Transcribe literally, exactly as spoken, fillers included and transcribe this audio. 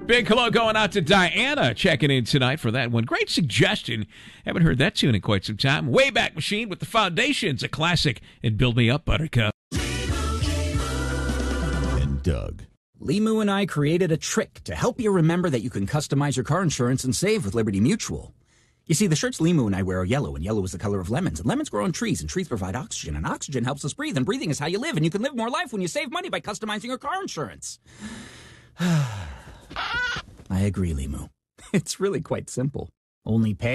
Big hello going out to Diana checking in tonight for that one. Great suggestion. Haven't heard that tune in quite some time. Wayback Machine with the Foundations, a classic, and Build Me Up, Buttercup. And Doug. Limu and I created a trick to help you remember that you can customize your car insurance and save with Liberty Mutual. You see, the shirts Limu and I wear are yellow, and yellow is the color of lemons, and lemons grow on trees, and trees provide oxygen, and oxygen helps us breathe, and breathing is how you live, and you can live more life when you save money by customizing your car insurance. I agree, Limu. It's really quite simple. Only pay